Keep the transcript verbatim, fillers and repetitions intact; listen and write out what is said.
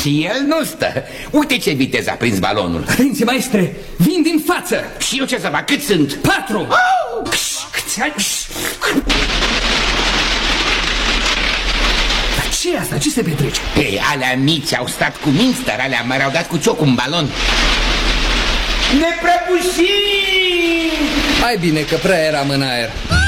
Și el nu stă. Uite ce viteză a prins balonul. Atenție, maestre, vin din față. Și eu ce să fac? Cât sunt? Patru. Oh! Dar ce e asta? Ce se petrece? Ei, alea mici au stat cu minți, dar alea mari au dat cu ciocul un balon. Ne prăbușim! Hai bine că prea eram în aer.